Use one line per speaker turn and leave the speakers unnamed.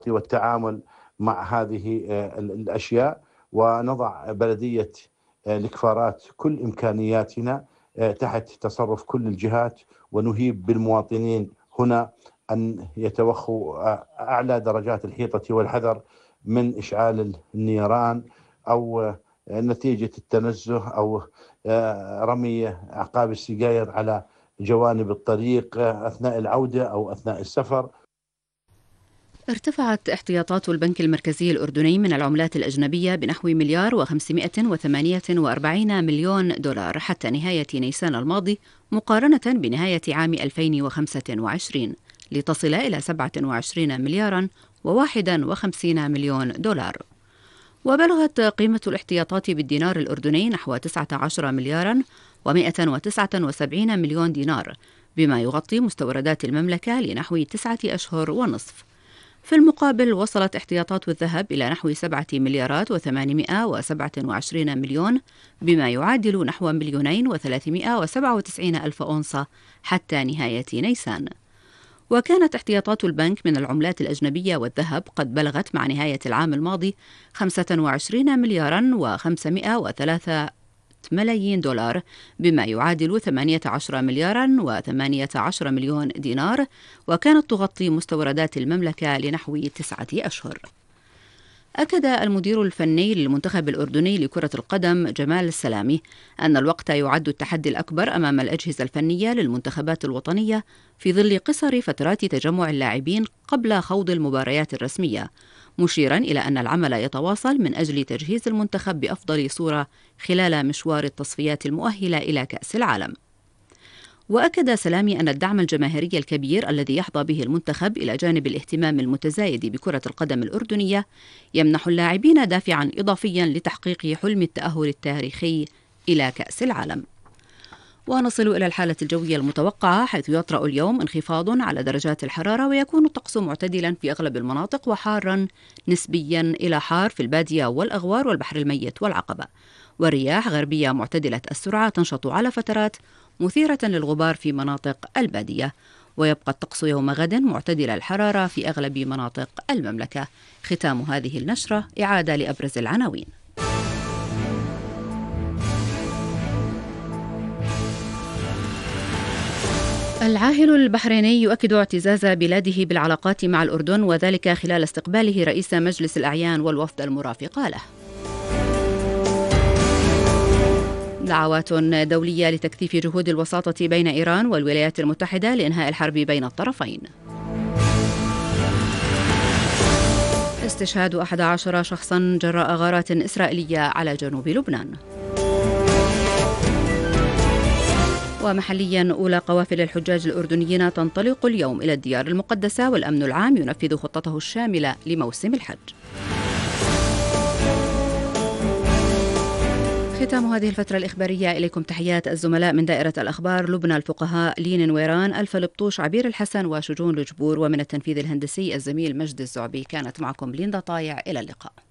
والتعامل مع هذه الأشياء، ونضع بلدية الكفارات كل إمكانياتنا تحت تصرف كل الجهات، ونهيب بالمواطنين هنا أن يتوخوا أعلى درجات الحيطة والحذر من إشعال النيران أو نتيجة التنزه أو رمي أعقاب السجاير على جوانب الطريق أثناء العودة أو أثناء السفر.
ارتفعت احتياطات البنك المركزي الأردني من العملات الأجنبية بنحو $1,548,000,000 حتى نهاية نيسان الماضي مقارنة بنهاية عام 2025، لتصل إلى 27,051,000,000 دولار. وبلغت قيمة الاحتياطات بالدينار الأردني نحو 19,179,000,000 دينار، بما يغطي مستوردات المملكة لنحو 9 أشهر ونصف. في المقابل وصلت احتياطات الذهب إلى نحو 7,827,000,000 بما يعادل نحو 2,397,000 أونصة حتى نهاية نيسان. وكانت احتياطات البنك من العملات الأجنبية والذهب قد بلغت مع نهاية العام الماضي 25,503,000,000 دولار، بما يعادل 18,018,000,000 دينار، وكانت تغطي مستوردات المملكة لنحو 9 أشهر. أكد المدير الفني للمنتخب الأردني لكرة القدم جمال السلامي أن الوقت يعد التحدي الأكبر أمام الأجهزة الفنية للمنتخبات الوطنية في ظل قصر فترات تجمع اللاعبين قبل خوض المباريات الرسمية، مشيرا إلى أن العمل يتواصل من أجل تجهيز المنتخب بأفضل صورة خلال مشوار التصفيات المؤهلة إلى كأس العالم. وأكد سلامي أن الدعم الجماهيري الكبير الذي يحظى به المنتخب إلى جانب الاهتمام المتزايد بكرة القدم الأردنية يمنح اللاعبين دافعا إضافيا لتحقيق حلم التأهل التاريخي إلى كأس العالم. ونصل إلى الحالة الجوية المتوقعة، حيث يطرأ اليوم انخفاض على درجات الحرارة، ويكون الطقس معتدلا في أغلب المناطق وحارا نسبيا إلى حار في البادية والأغوار والبحر الميت والعقبة، والرياح غربية معتدلة السرعة تنشط على فترات مثيرة للغبار في مناطق البادية. ويبقى الطقس يوم غد معتدل الحرارة في أغلب مناطق المملكة. ختام هذه النشرة إعادة لأبرز العناوين. العاهل البحريني يؤكد اعتزاز بلاده بالعلاقات مع الأردن، وذلك خلال استقباله رئيس مجلس الأعيان والوفد المرافق له. دعوات دولية لتكثيف جهود الوساطة بين إيران والولايات المتحدة لإنهاء الحرب بين الطرفين. استشهاد 11 شخصا جراء غارات إسرائيلية على جنوب لبنان. ومحليا أولى قوافل الحجاج الأردنيين تنطلق اليوم إلى الديار المقدسة، والأمن العام ينفذ خطته الشاملة لموسم الحج. ختام هذه الفترة الإخبارية. إليكم تحيات الزملاء من دائرة الأخبار لبنى الفقهاء لين نويران، ألف البطوش، عبير الحسن، وشجون الجبور، ومن التنفيذ الهندسي الزميل مجد الزعبي. كانت معكم ليندا طايع، إلى اللقاء.